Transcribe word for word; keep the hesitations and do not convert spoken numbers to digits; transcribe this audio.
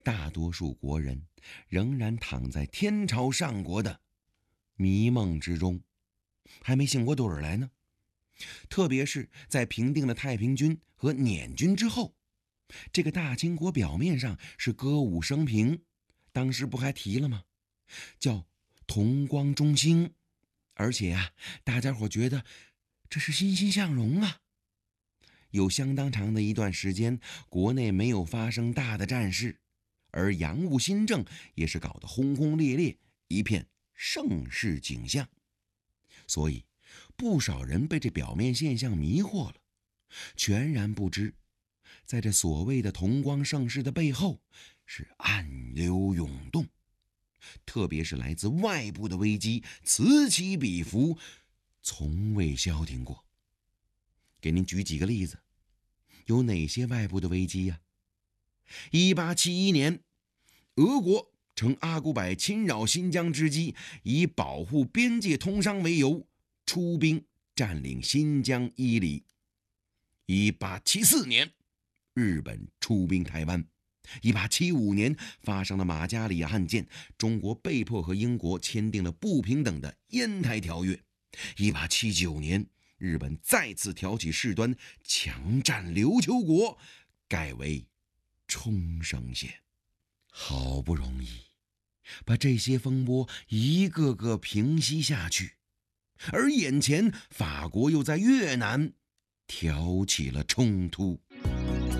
大多数国人仍然躺在天朝上国的迷梦之中，还没醒过盹儿来呢。特别是在平定了太平军和捻军之后，这个大清国表面上是歌舞升平，当时不还提了吗？叫同光中兴，而且啊，大家伙觉得这是欣欣向荣啊。有相当长的一段时间，国内没有发生大的战事，而洋务新政也是搞得轰轰烈烈，一片盛世景象。所以不少人被这表面现象迷惑了，全然不知在这所谓的同光盛世的背后是暗流涌动，特别是来自外部的危机此起彼伏，从未消停过。给您举几个例子，有哪些外部的危机呀、啊？一八七一年，俄国趁阿古柏侵扰新疆之机，以保护边界通商为由，出兵占领新疆伊犁。一八七四年，日本出兵台湾。一八七五年发生了马加里亚案件，中国被迫和英国签订了不平等的烟台条约。一八七九年，日本再次挑起事端，强占琉球国，改为冲绳县。好不容易把这些风波一个个平息下去，而眼前法国又在越南挑起了冲突。